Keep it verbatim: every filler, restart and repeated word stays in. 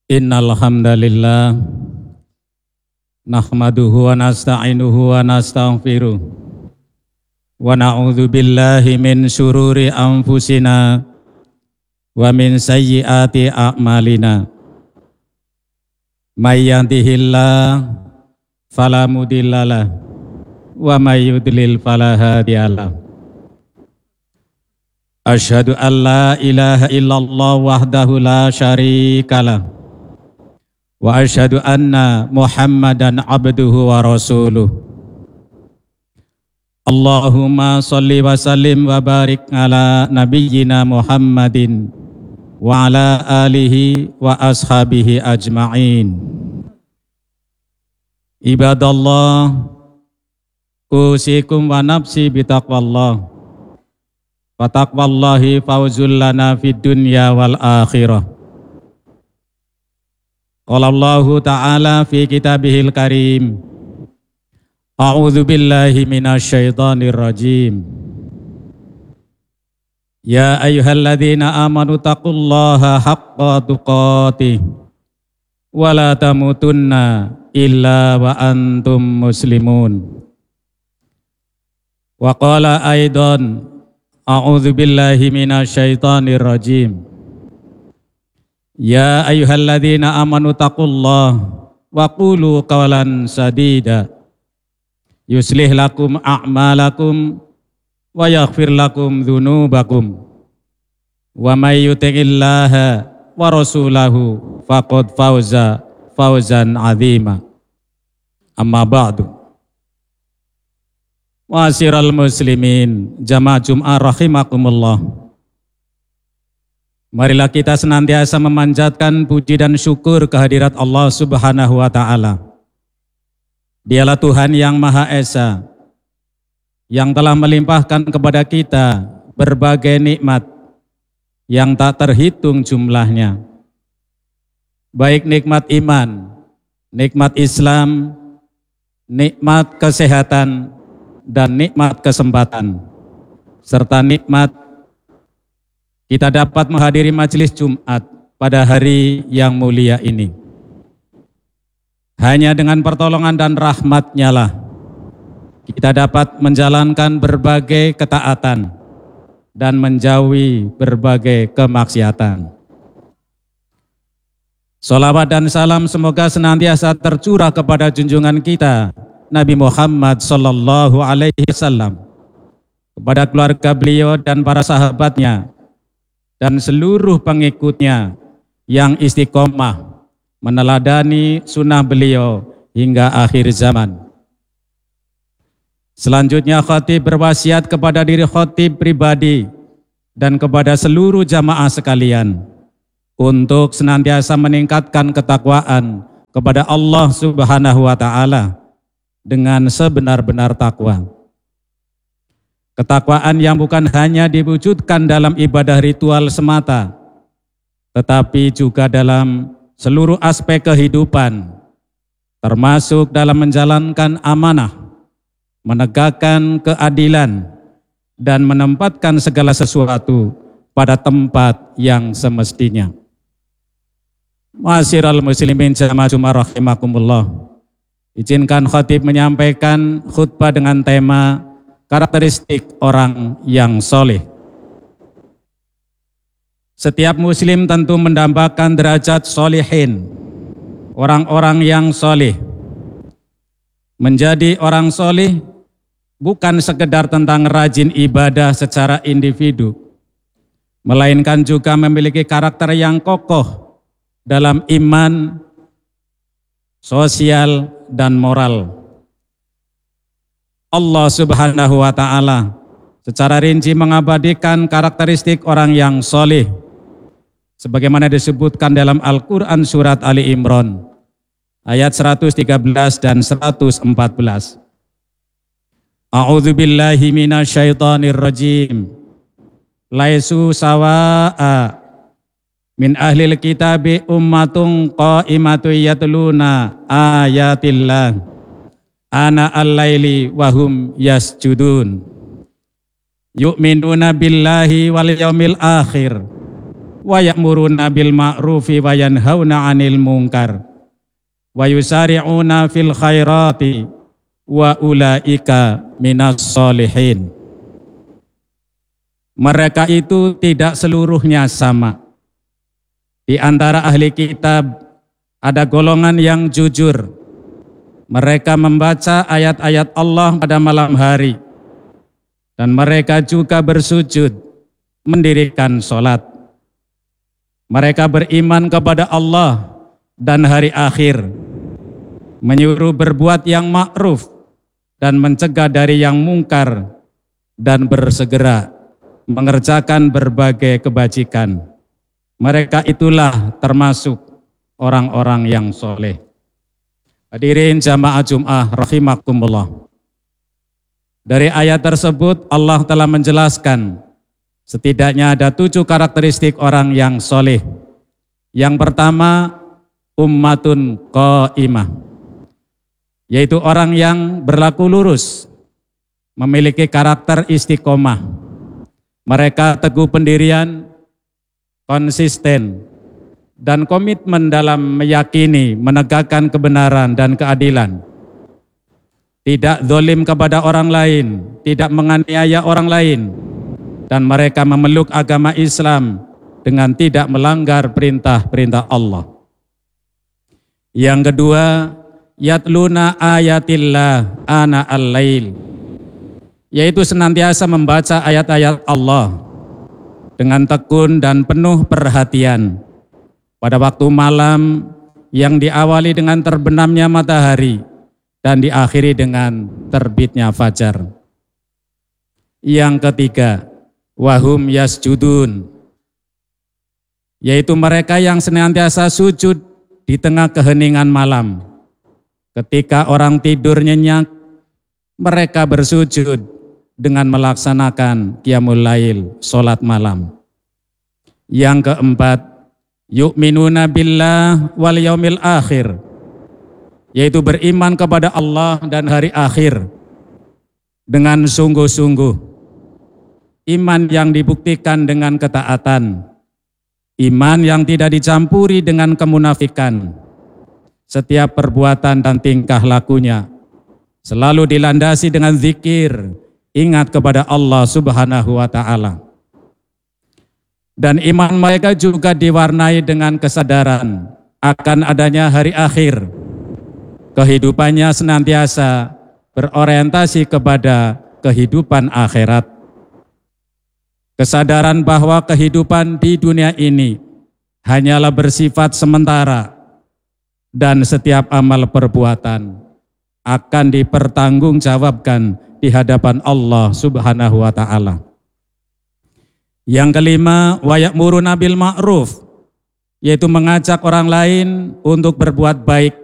Innal hamdalillah nahmaduhu wa nasta'inuhu wa nastaghfiruh wa na'udzu billahi min syururi anfusina wa min sayyiati a'malina. May yahdihillahu fala mudhillalah wa may yudlil fala hadiyalah. Asyhadu an la ilaha illallah wahdahu la syarikalah wa asyhadu anna Muhammadan abduhu wa rasuluh. Allahumma salli wa sallim wa barik ala nabiyyina Muhammadin wa ala alihi wa ashabihi ajma'in. Ibadallah, usikum wa nafsi bitaqwallah. Wa taqwallahi fawzul lana fid dunya wal akhirah. Qala Allahu ta'ala fi kitabihil karim. A'udzu billahi minasy syaithanir rajim. Ya ayyuhalladzina amanu taqullaha haqqa tuqatih wa la tamutunna illa wa antum muslimun. Wa qala aidan a'udzu billahi minasy syaithanir rajim. Ya ayyuhalladzina amanu taqullaha wa qulu qawlan sadida yuslih lakum a'malakum wa yaghfir lakum dzunubakum wa may yuti'illaha wa rasulahu faqad fauza fawzan 'azima. Amma ba'du. Wasiral muslimin jamaah Jum'ah rahimakumullah. Marilah kita senantiasa memanjatkan puji dan syukur kehadirat Allah Subhanahu wa Ta'ala. Dialah Tuhan yang Maha Esa, yang telah melimpahkan kepada kita berbagai nikmat yang tak terhitung jumlahnya. Baik nikmat iman, nikmat Islam, nikmat kesehatan, dan nikmat kesempatan, serta nikmat kita dapat menghadiri majelis Jumat pada hari yang mulia ini. Hanya dengan pertolongan dan rahmat-Nya lah kita dapat menjalankan berbagai ketaatan dan menjauhi berbagai kemaksiatan. Salawat dan salam semoga senantiasa tercurah kepada junjungan kita Nabi Muhammad sallallahu alaihi wasallam, kepada keluarga beliau dan para sahabatnya dan seluruh pengikutnya yang istiqomah meneladani sunnah beliau hingga akhir zaman. Selanjutnya khatib berwasiat kepada diri khatib pribadi dan kepada seluruh jamaah sekalian untuk senantiasa meningkatkan ketakwaan kepada Allah Subhanahu wa Ta'ala dengan sebenar-benar takwa. Ketakwaan yang bukan hanya diwujudkan dalam ibadah ritual semata, tetapi juga dalam seluruh aspek kehidupan, termasuk dalam menjalankan amanah, menegakkan keadilan, dan menempatkan segala sesuatu pada tempat yang semestinya. Ma'asyiral muslimin jamaah Jum'ah rahimakumullah. Izinkan khatib menyampaikan khutbah dengan tema karakteristik orang yang soleh. Setiap muslim tentu mendambakan derajat solihin, orang-orang yang soleh. Menjadi orang soleh bukan sekedar tentang rajin ibadah secara individu, melainkan juga memiliki karakter yang kokoh dalam iman, sosial, dan moral. Allah Subhanahu wa Ta'ala secara rinci mengabadikan karakteristik orang yang soleh sebagaimana disebutkan dalam Al-Quran surat Ali Imran ayat seratus tiga belas dan seratus empat belas. A'udzu billahi minasyaitonir rajim. Laisu sawa'a min ahlil kitabi ummatun qa'imatu yatluna ayatillah ana al-laili wahum yasjudun yu'minuna billahi wal yaumil akhir wa ya'muruna bil ma'rufi wa yanhauna 'anil munkar wa yusari'una fil khairati wa ulaika minas solihin. Mereka itu tidak seluruhnya sama. Di antara ahli kitab ada golongan yang jujur. Mereka membaca ayat-ayat Allah pada malam hari. Dan mereka juga bersujud, mendirikan sholat. Mereka beriman kepada Allah dan hari akhir, menyuruh berbuat yang ma'ruf dan mencegah dari yang mungkar, dan bersegera mengerjakan berbagai kebajikan. Mereka itulah termasuk orang-orang yang soleh. Hadirin jamaah Jum'ah rahimakumullah. Dari ayat tersebut Allah telah menjelaskan setidaknya ada tujuh karakteristik orang yang soleh. Yang pertama, ummatun qaimah, yaitu orang yang berlaku lurus, memiliki karakter istiqomah. Mereka teguh pendirian, konsisten, dan komitmen dalam meyakini, menegakkan kebenaran dan keadilan. Tidak zalim kepada orang lain, tidak menganiaya orang lain, dan mereka memeluk agama Islam dengan tidak melanggar perintah-perintah Allah. Yang kedua, yatluna ayatillah ana al-lail, yaitu senantiasa membaca ayat-ayat Allah dengan tekun dan penuh perhatian pada waktu malam yang diawali dengan terbenamnya matahari dan diakhiri dengan terbitnya fajar. Yang ketiga, wahum yasjudun, yaitu mereka yang senantiasa sujud di tengah keheningan malam. Ketika orang tidur nyenyak, mereka bersujud dengan melaksanakan qiyamul lail, sholat malam. Yang keempat, yu'minuna billah wal yaumil akhir, yaitu beriman kepada Allah dan hari akhir dengan sungguh-sungguh. Iman yang dibuktikan dengan ketaatan, iman yang tidak dicampuri dengan kemunafikan. Setiap perbuatan dan tingkah lakunya selalu dilandasi dengan zikir, ingat kepada Allah Subhanahu wa ta'ala. Dan iman mereka juga diwarnai dengan kesadaran akan adanya hari akhir. Kehidupannya senantiasa berorientasi kepada kehidupan akhirat. Kesadaran bahwa kehidupan di dunia ini hanyalah bersifat sementara dan setiap amal perbuatan akan dipertanggungjawabkan di hadapan Allah Subhanahu wa ta'ala. Yang kelima, wa ya'muruna bil ma'ruf, yaitu mengajak orang lain untuk berbuat baik